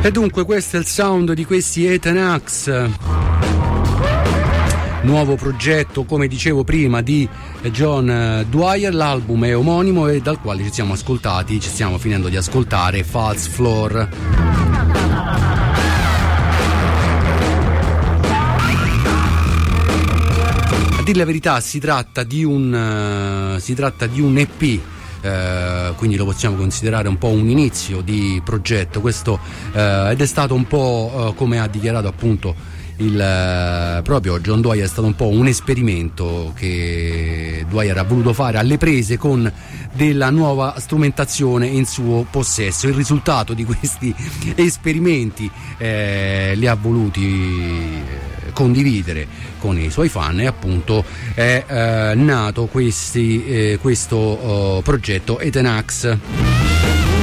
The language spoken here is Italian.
E dunque questo è il sound di questi Etenax, nuovo progetto, come dicevo prima, di John Dwyer. L'album è omonimo e dal quale ci stiamo finendo di ascoltare False Floor. A dire la verità si tratta di un EP, quindi lo possiamo considerare un po' un inizio di progetto questo, ed è stato un po' come ha dichiarato appunto proprio John Dwyer, è stato un po' un esperimento che Dwyer ha voluto fare alle prese con della nuova strumentazione in suo possesso. Il risultato di questi esperimenti li ha voluti condividere con i suoi fan e appunto è nato questo progetto Etenax.